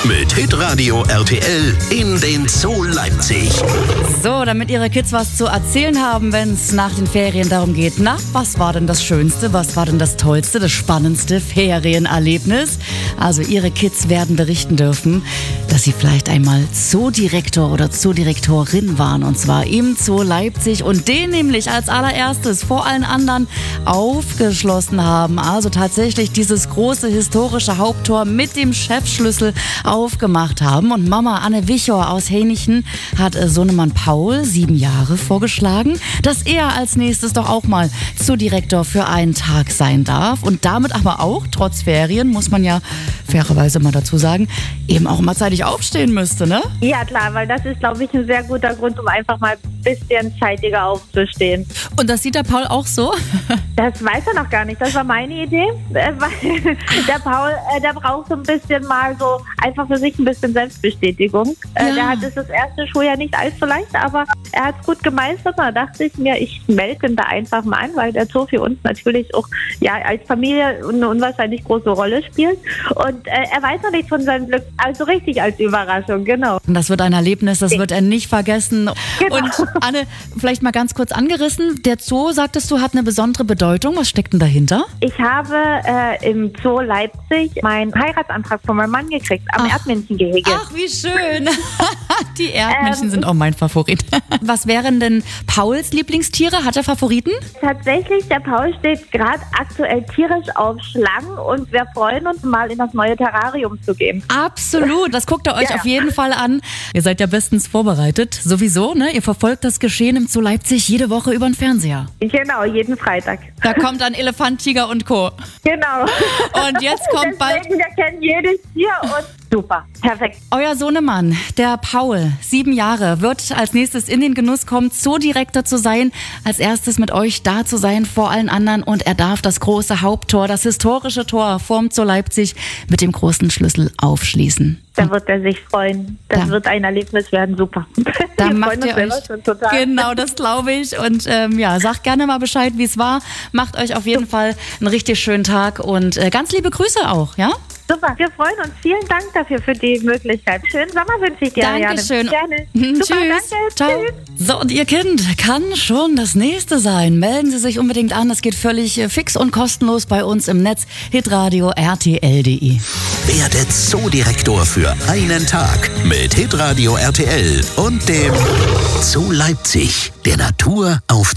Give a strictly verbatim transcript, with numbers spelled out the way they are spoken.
mit Hitradio R T L in den Zoo Leipzig. So, damit Ihre Kids was zu erzählen haben, wenn es nach den Ferien darum geht, na, was war denn das Schönste, was war denn das Tollste, das spannendste Ferienerlebnis? Also Ihre Kids werden berichten dürfen, dass sie vielleicht einmal Zoodirektor oder Zoodirektorin waren, und zwar im Zoo Leipzig, und den nämlich als allererstes vor allen anderen aufgeschlossen haben. Also tatsächlich dieses große historische Haupttor mit dem Chefschlüssel aufgemacht haben. Und Mama Anne Wichor aus Hänichen hat Sohnemann Paul, sieben Jahre, vorgeschlagen, dass er als nächstes doch auch mal Zoodirektor für einen Tag sein darf und damit aber auch, trotz Ferien, muss man ja fairerweise mal dazu sagen, eben auch mal zeitig aufstehen müsste, ne? Ja klar, weil das ist, glaube ich, ein sehr guter Grund, um einfach mal ein bisschen zeitiger aufzustehen. Und das sieht der Paul auch so? Das weiß er noch gar nicht, das war meine Idee. Äh, weil der Paul, äh, der braucht so ein bisschen mal so einfach für sich ein bisschen Selbstbestätigung. Äh, Ja. Der hat es das erste Schuljahr nicht allzu leicht, aber er hat es gut gemeistert. Da dachte ich mir, ich melde ihn da einfach mal an, weil der Zoo für uns natürlich auch ja als Familie eine unwahrscheinlich große Rolle spielt. Und äh, er weiß noch nichts von seinem Glück, also richtig als Überraschung, genau. Und das wird ein Erlebnis, das wird er nicht vergessen. Genau. Und Anne, vielleicht mal ganz kurz angerissen, der Zoo, sagtest du, hat eine besondere Bedeutung. Was steckt denn dahinter? Ich habe äh, im Zoo Leipzig meinen Heiratsantrag von meinem Mann gekriegt, am Ach. Erdmännchengehege. Ach, wie schön. Die Erdmännchen Ähm, sind auch mein Favorit. Was wären denn Pauls Lieblingstiere? Hat er Favoriten? Tatsächlich, der Paul steht gerade aktuell tierisch auf Schlangen und wir freuen uns mal in das neue Terrarium zu gehen. Absolut, das guckt ihr euch Ja. auf jeden Fall an. Ihr seid ja bestens vorbereitet, sowieso, ne? Ihr verfolgt das Geschehen im Zoo Leipzig jede Woche über den Fernseher. Genau, jeden Freitag. Da kommt dann Elefant, Tiger und Co. Genau. Und jetzt kommt bald Deswegen, wir kennen jedes Tier und super, perfekt. euer Sohnemann, der Paul, sieben Jahre, wird als nächstes in den Genuss kommen, Zoodirektor zu sein, als erstes mit euch da zu sein vor allen anderen, und er darf das große Haupttor, das historische Tor vorm Zoo Leipzig mit dem großen Schlüssel aufschließen. Da wird er sich freuen. Das Da- wird ein Erlebnis werden, super. Da wir macht freuen uns ihr selber euch, schon total. genau, das glaube ich. Und ähm, ja, sagt gerne mal Bescheid, wie es war. Macht euch auf jeden Fall einen richtig schönen Tag und äh, ganz liebe Grüße auch, ja? Super, wir freuen uns. Vielen Dank dafür für die Möglichkeit. Schönen Sommer wünsche ich dir, Dankeschön. Ariane. Mhm, Gerne. Super, Tschüss. danke. Ciao. Tschüss. So, und Ihr Kind kann schon das nächste sein. Melden Sie sich unbedingt an. Das geht völlig äh, fix und kostenlos bei uns im Netz. Hitradio R T L punkt de. Werde Zoodirektor für einen Tag mit Hitradio R T L und dem Zoo Leipzig, der Natur auf